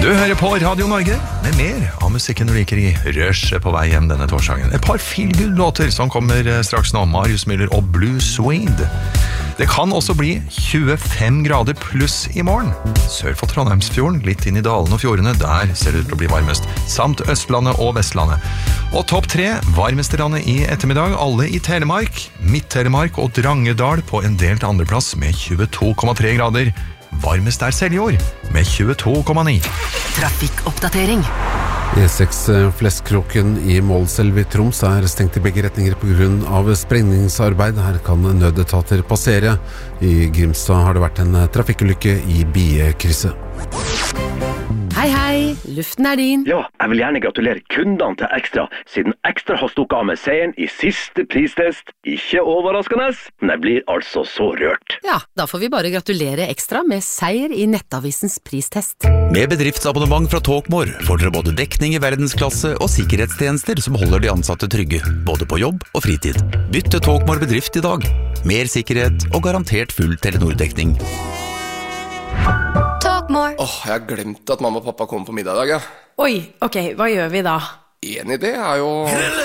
Du hører på Radio Norge med mer av musikken du liker i Rush på vei hjem denne torsdagen. Et par feel-good-låter som kommer straks nå, Marius Müller og Blue Suede. Det kan også bli 25 grader pluss i morgen. Sør for Trondheimsfjorden, litt inn i dalene og fjordene, der ser det ut til å bli varmest. Samt Østlandet og Vestlandet. Og topp 3, varmeste landet i ettermiddag, alle i Telemark, Midt-Telemark og Drangedal på en delt andreplass med 22,3 grader. Varmest er Seljord med 22,9. Trafikkoppdatering. E6 Fleskråken i Målselv i Troms er stengt i begge retninger på grunn av sprengningsarbeid. Her kan nødetater passere. I Grimstad har det vært en trafikkulykke i Biekrysset. Hei, hei, luften er din. Ja, jeg vil gjerne gratulere kundene til Extra, siden Extra har stukket av med seieren i siste pristest. Ikke overraskende, men jeg blir altså så rørt. Ja, da får vi bare gratulere Extra med seier i Nettavisens pristest. Med bedriftsabonnement fra Talkmore får dere både dekning i verdensklasse og sikkerhetstjenester som holder de ansatte trygge, både på jobb og fritid. Bytt til Talkmore bedrift i dag. Mer sikkerhet og garantert full Telenor-dekning. Jeg har glemt at mamma og pappa kommer på middag i dag, ja. Oi, ok, hva gjør vi da? En idé er jo...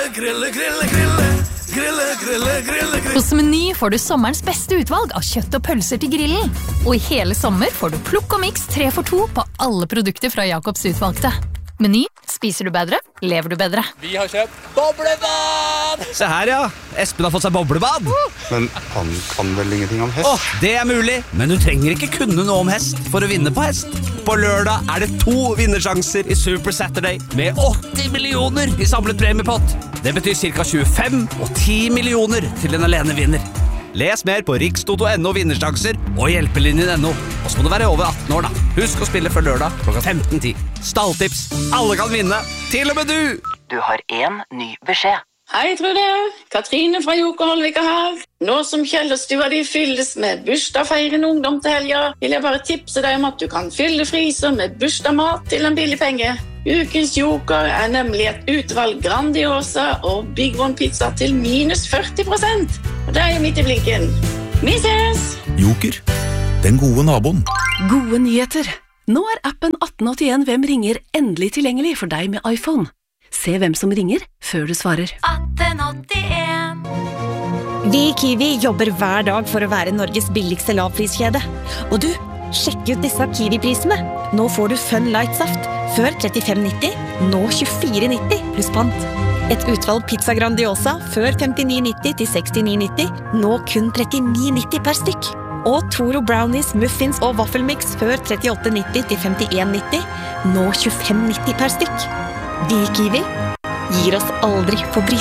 Grille. Hos Meny får du sommerens beste utvalg av kjøtt og pølser til grillen. Og i hele sommer får du plukk og mix 3 for 2 på alle produkter fra Jacobs utvalgte. Meny, spiser du bedre, lever du bedre. Vi har kjøpt boblebad! Se her, ja. Espen har fått seg boblebad. Men han kan vel ingenting om hest? Det er mulig, men du trenger ikke kunne noe om hest for å vinne på hest. På lørdag er det 2 vinnersjanser i Super Saturday med 80 millioner i samlet premiepott. Det betyr ca. 25 og 10 millioner til en alene vinner. Les mer på rikstoto.no vinnersjanser og hjelpelinjen.no. Og så må du være over 18 år da. Husk å spille før lørdag klokka 15:10. Stalltips. Alle kan vinne. Til og med du! Du har en ny beskjed. Hei, Trude. Katrine fra Joker Holvika her. Nå som Kjellerstua de fylles med bursdagsfeirende ungdom til helga, vil jeg bare tipse deg om at du kan fylle fryser med bursdagsmat til en billig penge. Ukens Joker er nemlig et utvalg Grandiosa og Big One pizza til minus 40%. Og det er jo midt i blinken. Vi ses! Joker, den gode naboen. Gode nyheter. Nå er appen 1881 Hvem ringer endelig tilgjengelig for deg med iPhone. Se hvem som ringer før du svarer. 1881. Vi i Kiwi jobber hver dag for å være Norges billigste lavpriskjede. Og du, sjekk ut disse Kiwi-prisene. Nå får du Fun Light Saft. Før 35,90, nå 24,90 pluss pant. Et utvalg pizza Grandiosa før 59,90 til 69,90, nå kun 39,90 per stykk. Og Toro Brownies, Muffins og Waffelmix før 38,90 til 51,90, nå 25,90 per stykk. Vi i Kiwi gir oss aldri på pris.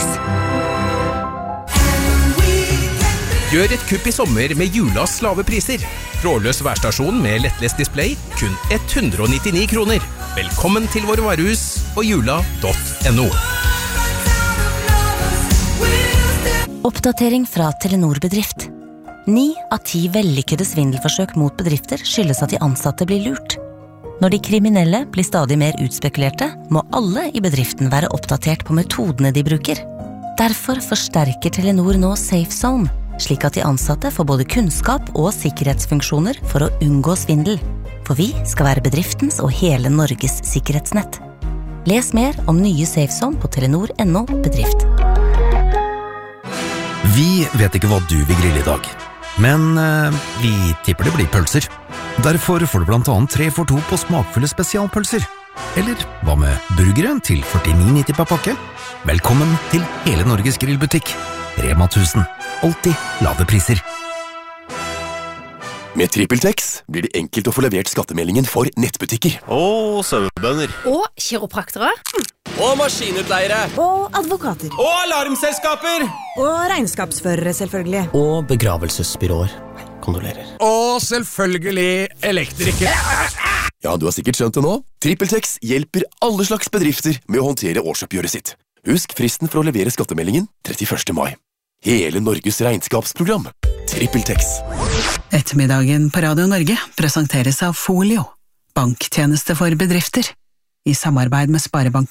Gjør et kupp i sommer med Julas lave priser. Trådløs værstasjon med lettlest display, kun 199 kroner. Velkommen til våre varehus på jula.no. Oppdatering fra Telenor bedrift. 9 av 10 vellykkede svindelforsøk mot bedrifter skyldes at de ansatte blir lurt. Når de kriminelle blir stadig mer utspekulerte, må alle i bedriften være oppdatert på metodene de bruker. Derfor forsterker Telenor nå Safe Zone, slik at de ansatte får både kunnskap og sikkerhetsfunksjoner for å unngå svindel. For vi skal være bedriftens og hele Norges sikkerhetsnett. Les mer om nye Safe Zone på telenor.no bedrift. Vi vet ikke hva du vil grille i dag, men vi tipper det blir pølser. Derfor får du blant annet 3 for 2 på smakfulle spesialpølser. Eller hva med burgere til 49,90 per pakke? Velkommen til hele Norges grillbutikk. Rema 1000. Alltid lave priser. Med TrippelTex blir det enkelt å få levert skattemeldingen for nettbutikker. Og sauebønder. Og kiropraktere. Og maskinutleiere. Og advokater. Og alarmselskaper. Og regnskapsførere, selvfølgelig. Og begravelsesbyråer. Kondolerer. Og selvfølgelig elektriker. Ja, du har sikkert skjønt det nå. TrippelTex hjelper alle slags bedrifter med å håndtere årsoppgjøret sitt. Husk fristen for å levere skattemeldingen 31. mai. Hele Norges regnskapsprogram. TrippelTex. Ettermiddagen på Radio Norge presenteres av Folio, banktjeneste for bedrifter, i samarbeid med Sparebank